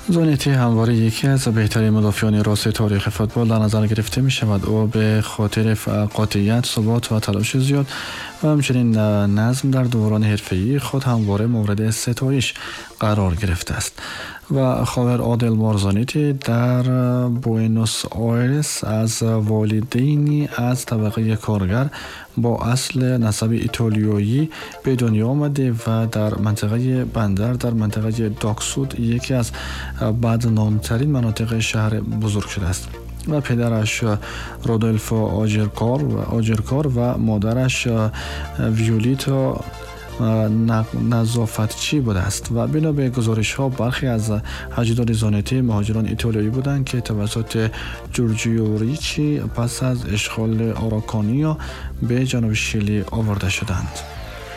زانتی همواره یکی از بهترین مدافعان راست تاریخ فوتبال در نظر گرفته می شود. او به خاطر قاطعیت، ثبات و تلاش زیاد و همچنین نظم در دوران حرفه‌ای خود همواره مورد ستایش قرار گرفته است. و خواهر آدلمار زانتی در بوئنوس آیرس از والدینی از طبقه کارگر با اصل نسب ایتالیایی به دنیا آمده و در منطقه بندر در منطقه داکسود، یکی از بدنامترین مناطق شهر بزرگ شده است. و پدرش رودولفو آجرکار و مادرش ویولیتا نظافتچی بوده است. و بنا به گزارش ها برخی از اجداد زانتی مهاجران ایتالیایی بودند که توسط جورجیو ریچی پس از اشغال آراکانیا به جنوب شیلی آورده شدند.